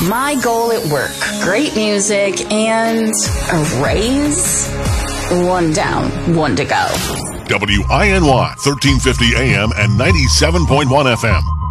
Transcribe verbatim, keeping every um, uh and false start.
My goal at work, great music and a raise? One down, one to go. W I N Y, thirteen fifty A M and ninety-seven point one F M.